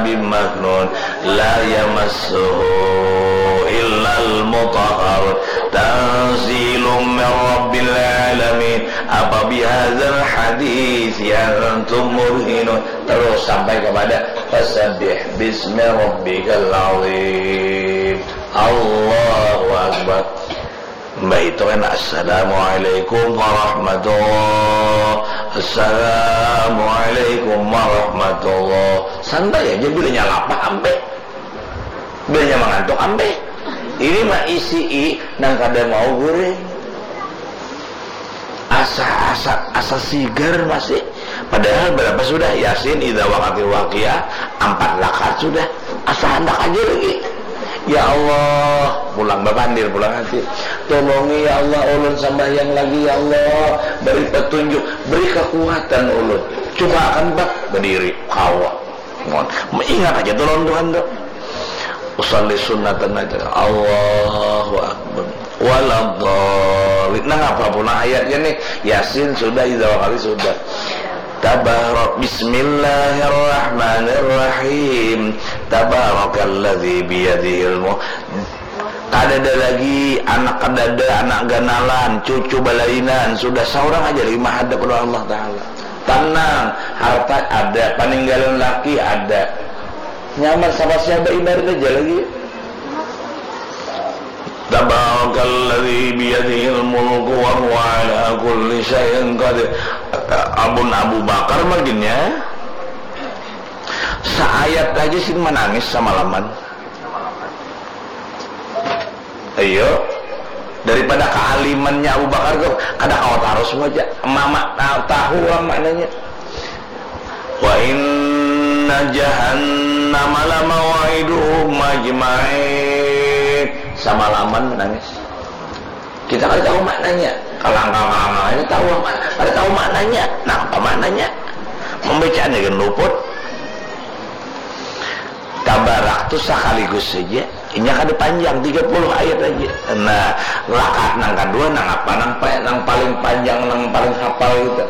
bimaknun la yamassuhu illal mutahhar tanzilum min rabbil alamin apa bihadzal hadits antum murhinun. Terus sampai kepada fasabbih bismi rabbikal azim. Allahu akbar. Mbak itu kan assalamualaikum warahmatullah, assalamualaikum warahmatullah. Santai aja, bilanya lapar ampe, bilanya mengantuk ampe. Ini mah isi nang kada mau goreng. Asa sigar masih. Padahal berapa sudah Yasin idza waqatil waqiah 4 rakaat sudah. Asa hendak aja lagi. Ya Allah, pulang bapandir, pulang hati. Tolongi ya Allah, ulun sembahyang lagi ya Allah. Beri petunjuk, beri kekuatan ulun. Coba akan bak berdiri, kawa. Ingat aja tolong Tuhan tuh. Usalli sunnatan aja. Allahu akbar. Waladhdallin. Nah, apapun ayatnya nih, Yasin sudah, idza waqati sudah. Tabarak bismillahirrahmanirrahim. Tabarakalladzi biyadihil mulk. Kada ada lagi anak kadada, anak ganalan, cucu balainan, sudah seorang aja 5 hadap oleh Allah Ta'ala. Tenang, harta ada, peninggalan laki ada. Nyaman sama siapa ibarat aja lagi. Tabarakalladzi biyadihil mulku wa huwa ala kulli syai'in qadir. Abu Bakar bagiannya seayat aja sih menangis semalaman. Ayo, daripada kealimannya Abu Bakar tuh kada kawat harus aja mama tahu maknanya. Wa inna jahannama la maw'iduhum majma'in. Semalaman menangis. Kita kan tahu maknanya. Kalau ini tahu maknanya. Ada tahu maknanya. Nah, apa maknanya? Membacanya dengan luput. Tabarak itu sekaligus saja. Ini kan panjang 30 ayat aja. Nah, rakaat nang kedua nang apa nang paling panjang nang paling hafal gitu.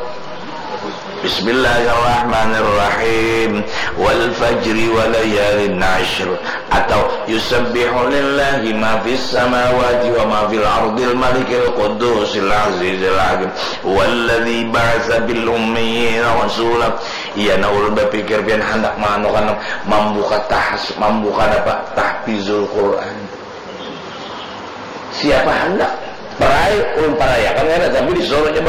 Bismillahirrahmanirrahim. Wal fajri wa layalin 'ashr. Atau yusabbihu lillahi ma fis samawati wa ma fil ardil malikil qudusil azizil hakim. Walladzi ba'atsa bil ummiyina rasulan. Ia naul berpikir pian hendak manukan membuka tahfizul Quran. Siapa hendak ulun parayakan ada tapi disuruhnya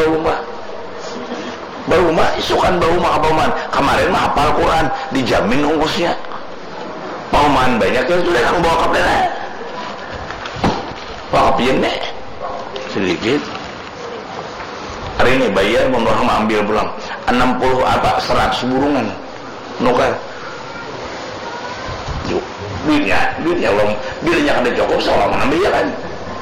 baru mah isukan baru mah kapaman kemarin mah hafal Quran dijamin ongkosnya pauman banyak yang sudah nang bawa kapten bawa kapten sedikit hari ini bayar mau ambil pulang 60 100 burungan nukar duitnya belum bilnya kada cukup seolah mengambil ya kan.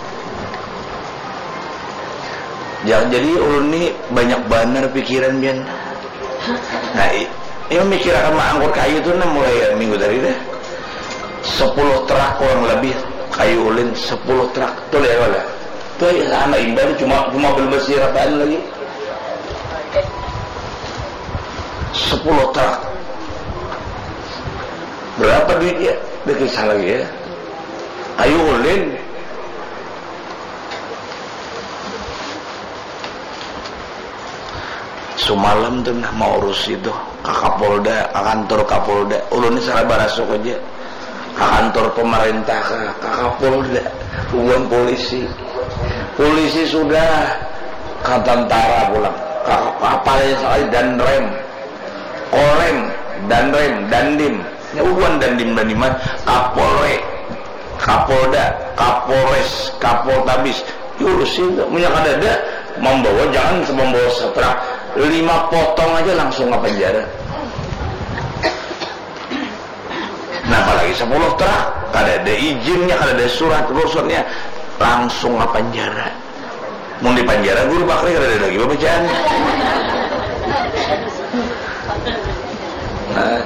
Jadi ulun ini banyak benar pikiran bian. Nah, ini mikir akan mengangkut kayu itu mulai minggu dari deh. 10 truk kurang lebih kayu ulin 10 truk. Tuh ya wala. Tuh ya sama imbal cuma berbesi rapaan lagi. 10 truk. Berapa duitnya? Berkisah lagi ya. Kayu ulin semalam tuh nah mau urus itu ke Kapolda, ke kantor Kapolda. Ulun ini salah barasuk aja ke kantor pemerintah, ke Kapolda, hubungan polisi sudah ke tentara pulang, ke kapalnya sekali dan rem, korem dan rem dan dim, ini hubungan dan diman, Kapolda, Kapolres, Kapoltabis, urusin tuh, punya kadada membawa jangan membawa setrak 5 potong aja langsung ke penjara. Nah apalagi 10 truk, kada ada izinnya, kada ada suratnya, langsung ke penjara. Mau di penjara guru bakri kada ada lagi pembacaan. Nah,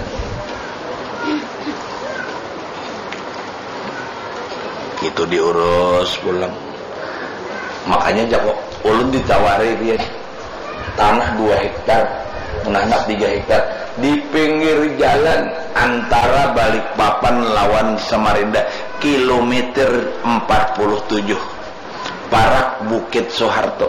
itu diurus pulang. Makanya jago ulun ditawari dia tanah 2 hektar, menanam 3 hektar, di pinggir jalan antara Balikpapan lawan Samarinda, kilometer 47, Parak Bukit Soeharto,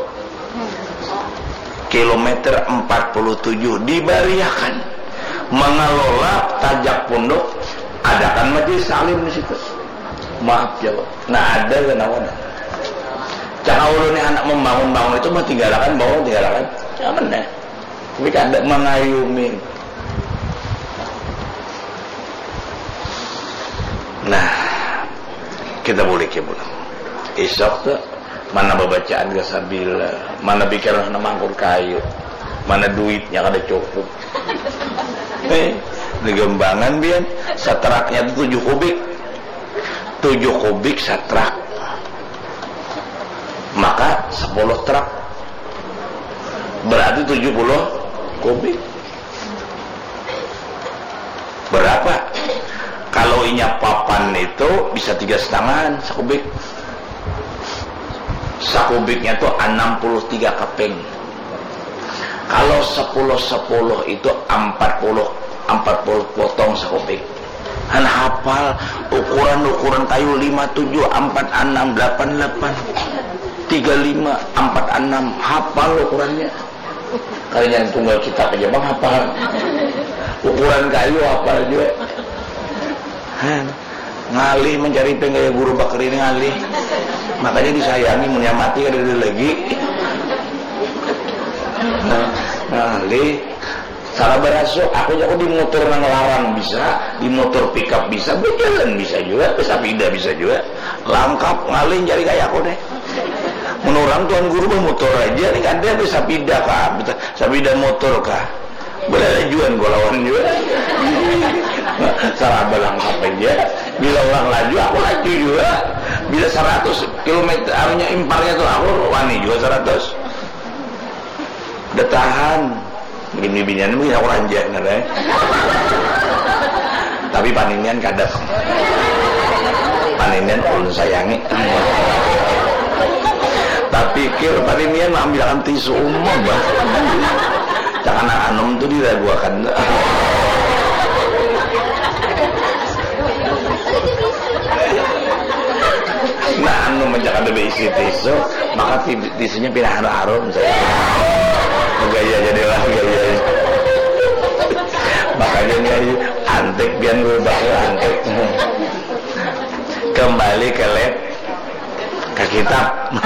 kilometer 47, dibariakan mengelola Tajak Pondok, adakan majelis salim di situ. Maaf ya Pak, nah ada kenawan. Jangan ulun anak membangun itu mah tinggalkan bawah, tinggalkan jangan deh. Tapi ada mengayumi. Nah, kita boleh kebulan. Esok tuh mana babacaan gasabila, mana pikiran mangkur kayu, mana duitnya kada cukup. Di Gembangan bian satraknya itu 7 kubik. 7 kubik satrak. Maka 10 truk. Berarti 70 kubik. Berapa? Kalau inya papan itu bisa 3,5 sekubik. Sekubiknya tuh 63 keping. Kalau 10 itu 40 potong sekubik. Han hafal ukuran kayu 57, 46, 88, 35, 46, hafal ukurannya. Kalian tunggal kitab aja bang hafal. Ukuran kayu hafal juga. Ngalih mencari penggaya guru bakri ini ngalih. Makanya disayangi menyamati ada lagi. Ngalih. Salah berasuk, aku di motor nang larang bisa, di motor pickup bisa, berjalan bisa juga, pesapida bisa juga, lengkap ngalih cari kayak aku deh. Menurang tuan guru motor aja, nih kan dia pesapida kah, pesapida motor kah, belajuan gua lawan juga. Salah berlengkap aja, bila ulang laju aku laju juga, bila 100 km arahnya imparnya tuh aku wani juga 100. Udah tahan. Bini-binian mungkin aku ranjak nada. Tapi paninian kadang. Paninian ulun sayangi. Tak pikir paninian ambilkan tisu umum bah. Jangan anom tuh diragukan. Nah anu menjaga ada isi tisu, maka tisunya pindah harum saya. Gaya jadilah gaya. Makanya gaya antik biar berubah antik. Kembali ke kitab.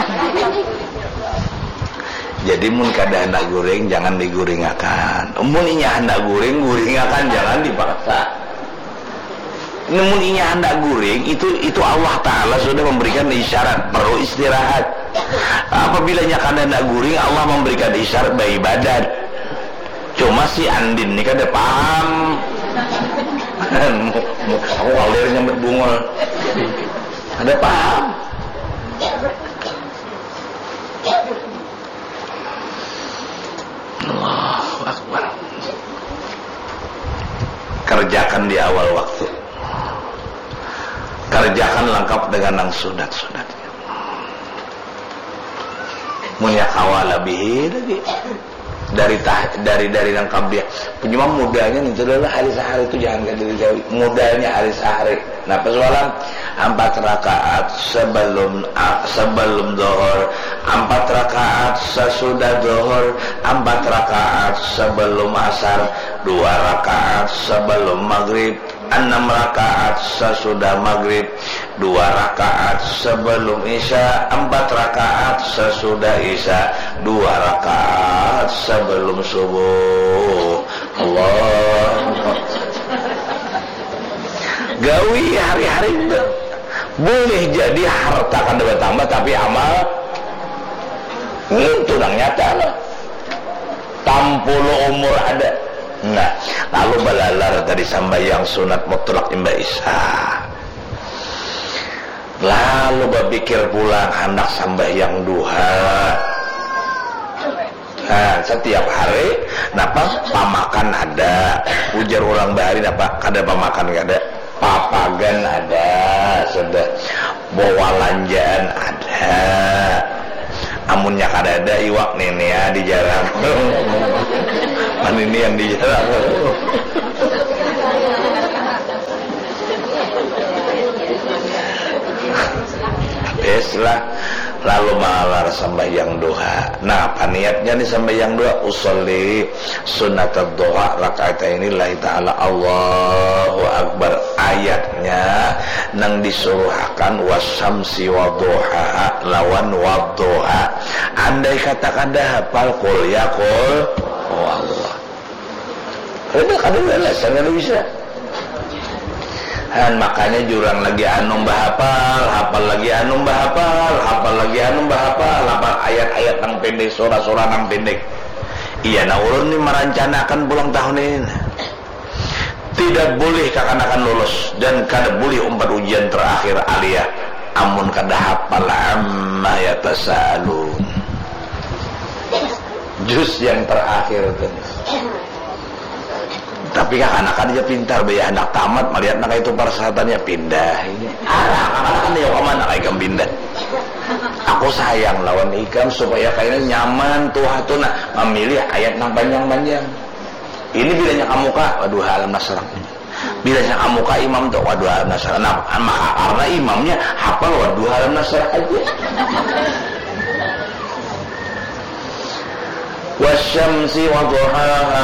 Jadi mun kada hendak goreng jangan diguringakan. Mun inya hendak guringakan jangan dipaksa. Namun inya hendak guring itu Allah Ta'ala sudah memberikan isyarat perlu istirahat. Apabila kada hendak guring Allah memberikan isyarat beribadat. Cuma si Andin ini kada paham. Aku alir nyambut bungol. Kada paham. Allahu Akbar. Kerjakan di awal waktu. Kerjakan lengkap dengan yang sunat-sunatnya. Munya kawal lebih lagi dari lengkap dia. Cuma mudahnya itu adalah hari sehari itu jangan dari jauh. Mudahnya hari sehari. Nah persoalan 4 rakaat sebelum zuhur, 4 rakaat sesudah zuhur, 4 rakaat sebelum asar, 2 rakaat sebelum maghrib, 6 rakaat sesudah maghrib, 2 rakaat sebelum isya, 4 rakaat sesudah isya, 2 rakaat sebelum subuh. Allah gawi hari-hari itu boleh jadi harta kan bertambah tapi amal itu yang nyata lah. Tampulu umur ada. Nah, lalu balalar tadi sambayang sunat mutlak Mbak Isa. Lalu berpikir pulang hendak sambayang duha. Nah, setiap hari napa pamakan ada. Ujar orang bahari napa kada pamakan kada. Papagan ada, sudah bawa lanjaan ada. Amunnya kada ada iwak nene ya di jalan. pan ini yang dijarang. Habislah lalu malar sembahyang duha. Nah, apa niatnya nih sembahyang duha? Usolli sunnatud duha rakaataini lillahi ta'ala Allahu akbar. Ayatnya nang disuruhkan wasyamsi wadduha lawan wadduha. Andai katakan dah hafal qul ya qul oh Allah. Itu kadang-kadang sangat bisa. Dan makanya jurang lagi anu hafal lagi anu hafal lagi anu hafal ayat-ayat nang pendek, surah-surah nang pendek. Iya, nah ulun ini merencanakan pulang tahun ini. Tidak boleh kakanakan lulus dan kada boleh umpat ujian terakhir alia amun kada hafal amma yatasalun. Juz yang terakhir itu. Tapi anak-anak aja pintar, biar anak tamat melihat nak itu persyaratannya pindah. Anak-anak ya kemana ikam pindah? Aku sayang lawan ikam supaya kayaknya nyaman tuh hatuna memilih ayat yang panjang-panjang. Ini bilanya kamu kak, waduh alam nasrah. Bilanya kamu kak imam tuh, waduh alam nasrah. Nah, maka karena imamnya hafal waduh alam nasrah aja. Wasyamsi wadduhaha